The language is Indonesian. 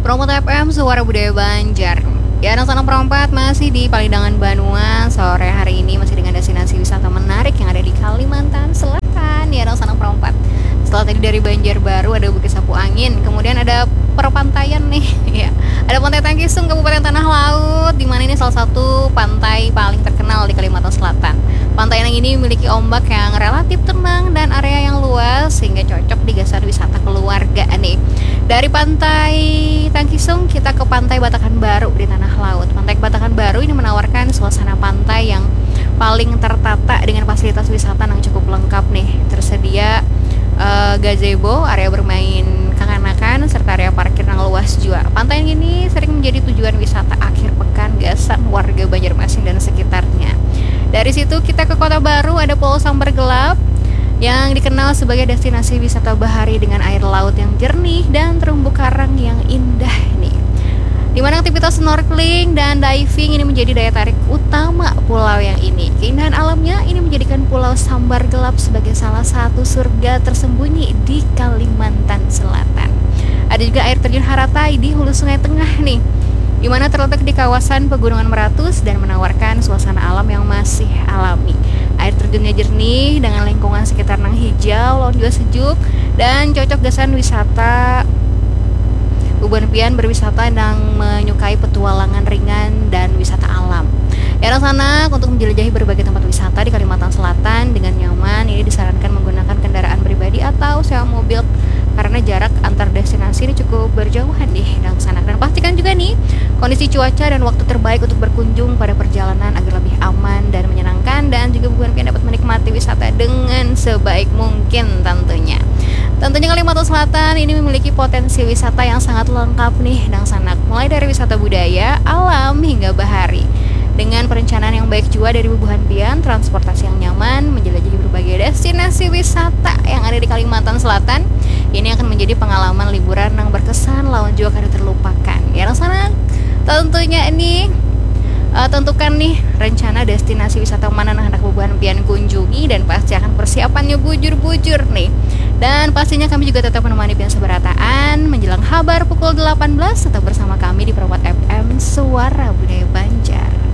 Promoto FM Suara Budaya Banjar. Ya, anak-anak perempat masih di Palindangan Banua. Sore hari ini masih dengan destinasi wisata menarik yang ada di Kalimantan Selatan. Ya, anak-anak perempat. Setelah tadi dari Banjarbaru ada Bukit Sapu Angin, kemudian ada perpantaian nih. Ya, ada Pantai Tangkisung Kabupaten Tanah Laut, di mana ini salah satu pantai paling terkenal di Kalimantan Selatan. Pantai yang ini memiliki ombak yang relatif tenang dan area yang luas sehingga cocok digeser wisata keluarga nih. Dari Pantai Tangkisung kita ke Pantai Batakan Baru di Tanah Laut. Pantai Batakan Baru ini menawarkan suasana pantai yang paling tertata dengan fasilitas wisata yang cukup lengkap nih. Tersedia gazebo, area bermain kakanak-kanakan, serta area parkir yang luas juga. Pantai ini sering menjadi tujuan wisata akhir pekan gasan warga Banjarmasin dan sekitarnya. Dari situ kita ke Kota Baru, ada Pulau Sambar Gelap yang dikenal sebagai destinasi wisata bahari dengan air laut yang jernih dan terumbu karang yang indah nih. Di mana aktivitas snorkeling dan diving ini menjadi daya tarik utama pulau yang ini. Keindahan alamnya ini menjadikan Pulau Sambar Gelap sebagai salah satu surga tersembunyi di Kalimantan Selatan. Ada juga air terjun Haratai di hulu Sungai Tengah nih, di mana terletak di kawasan Pegunungan Meratus dan menawarkan suasana alam yang masih alami. Air terjunnya jernih dengan lingkungan sekitar yang hijau, laut juga sejuk dan cocok gasan wisata. Bubuan pian berwisata yang menyukai petualangan ringan dan wisata alam. Ya, anak-anak untuk menjelajahi berbagai tempat wisata di Kalimantan Selatan dengan nyaman, ini disarankan menggunakan kendaraan pribadi atau sewa mobil karena jarak antar destinasi ini cukup berjauhan nih dan sana. Dan pastikan juga nih kondisi cuaca dan waktu terbaik untuk berkunjung pada perjalanan agar lebih aman dan menyenangkan, dan juga bubuan pian dapat menikmati wisata dengan sebaik mungkin tentunya. Tentunya Kalimantan Selatan ini memiliki potensi wisata yang sangat lengkap nih dan sanak, mulai dari wisata budaya, alam hingga bahari. Dengan perencanaan yang baik juga dari Bubuhan Pian, transportasi yang nyaman, menjelajahi berbagai destinasi wisata yang ada di Kalimantan Selatan, ini akan menjadi pengalaman liburan yang berkesan lawan juga kada terlupakan. Ya sanak, tentunya ini tentukan nih rencana destinasi wisata mana yang hendak Bubuhan Pian kunjungi dan pasti akan persiapannya bujur-bujur nih. Dan pastinya kami juga tetap menemani pian seberataan menjelang kabar pukul 18, tetap bersama kami di Perwat FM Suara Budaya Banjar.